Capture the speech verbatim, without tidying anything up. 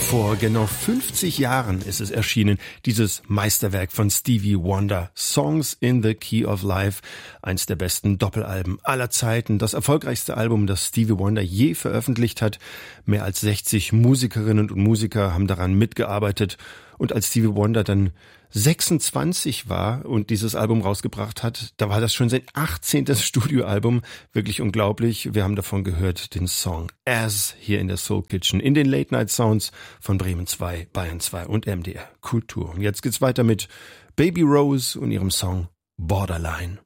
Vor genau fünfzig Jahren ist es erschienen, dieses Meisterwerk von Stevie Wonder, Songs in the Key of Life, eins der besten Doppelalben aller Zeiten, das erfolgreichste Album, das Stevie Wonder je veröffentlicht hat. Mehr als sechzig Musikerinnen und Musiker haben daran mitgearbeitet, und als Stevie Wonder dann sechsundzwanzig war und dieses Album rausgebracht hat, da war das schon sein achtzehntes Studioalbum. Wirklich unglaublich. Wir haben davon gehört, den Song As hier in der Soul Kitchen, in den Late Night Sounds von Bremen zwei, Bayern zwei und M D R Kultur. Und jetzt geht's weiter mit Baby Rose und ihrem Song Borderline.